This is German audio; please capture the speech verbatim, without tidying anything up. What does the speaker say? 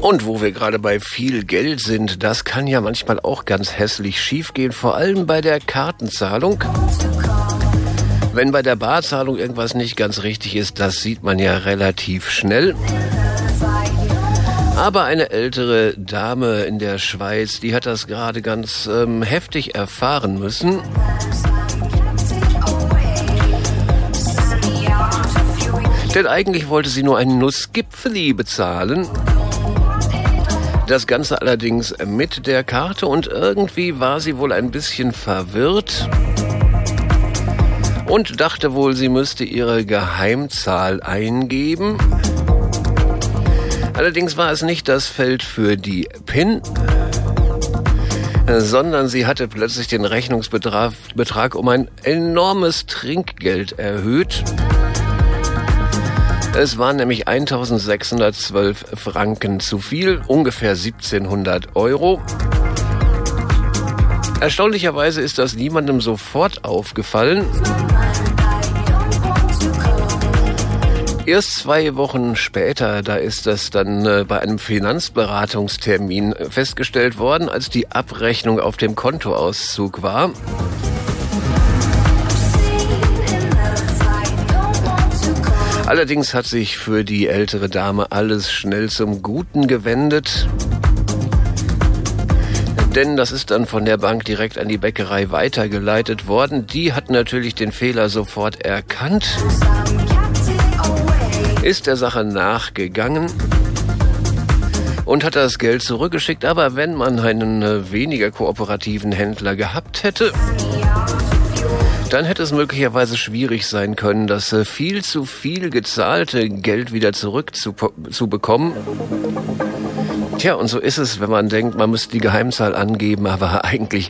Und wo wir gerade bei viel Geld sind, das kann ja manchmal auch ganz hässlich schiefgehen, vor allem bei der Kartenzahlung. Wenn bei der Barzahlung irgendwas nicht ganz richtig ist, das sieht man ja relativ schnell. Aber eine ältere Dame in der Schweiz, die hat das gerade ganz ähm, heftig erfahren müssen. Denn eigentlich wollte sie nur einen Nussgipfeli bezahlen. Das Ganze allerdings mit der Karte und irgendwie war sie wohl ein bisschen verwirrt und dachte wohl, sie müsste ihre Geheimzahl eingeben. Allerdings war es nicht das Feld für die PIN, sondern sie hatte plötzlich den Rechnungsbetrag Betrag um ein enormes Trinkgeld erhöht. Es waren nämlich eintausendsechshundertzwölf Franken zu viel, ungefähr siebzehnhundert Euro. Erstaunlicherweise ist das niemandem sofort aufgefallen. Erst zwei Wochen später, da ist das dann äh, bei einem Finanzberatungstermin festgestellt worden, als die Abrechnung auf dem Kontoauszug war. Allerdings hat sich für die ältere Dame alles schnell zum Guten gewendet. Denn das ist dann von der Bank direkt an die Bäckerei weitergeleitet worden. Die hat natürlich den Fehler sofort erkannt, ist der Sache nachgegangen und hat das Geld zurückgeschickt. Aber wenn man einen weniger kooperativen Händler gehabt hätte, dann hätte es möglicherweise schwierig sein können, das viel zu viel gezahlte Geld wieder zurück zu, zu bekommen. Tja, und so ist es, wenn man denkt, man müsste die Geheimzahl angeben, aber eigentlich